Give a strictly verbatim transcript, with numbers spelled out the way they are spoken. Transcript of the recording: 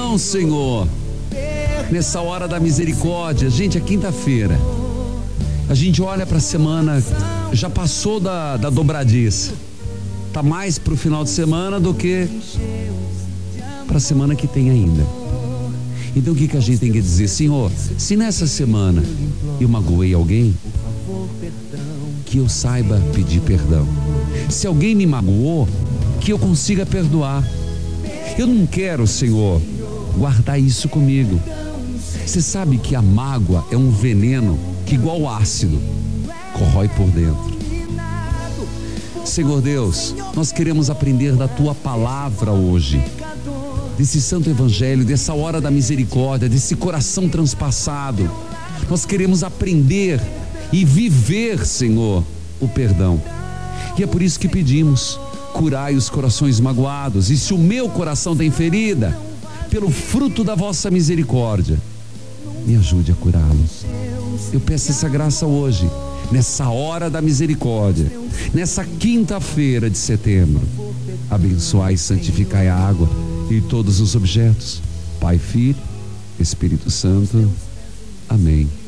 perdão, Senhor. Nessa hora da misericórdia, gente, é quinta-feira. A gente olha para a semana, já passou da, da dobradiça. Tá mais pro final de semana do que para a semana que tem ainda. Então o que, que a gente tem que dizer? Senhor, se nessa semana eu magoei alguém, que eu saiba pedir perdão. Se alguém me magoou, que eu consiga perdoar. Eu não quero, Senhor, guardar isso comigo. Você sabe que a mágoa é um veneno que, igual ácido, corrói por dentro. Senhor Deus, nós queremos aprender da Tua palavra hoje, desse santo evangelho, dessa hora da misericórdia, desse coração transpassado. Nós queremos aprender e viver, Senhor, o perdão. E é por isso que pedimos: curai os corações magoados. E se o meu coração tem ferida, pelo fruto da vossa misericórdia, me ajude a curá-lo. Eu peço essa graça hoje, nessa hora da misericórdia, nessa quinta-feira de setembro. Abençoai e santificai a água e todos os objetos. Pai, Filho, Espírito Santo. Amém.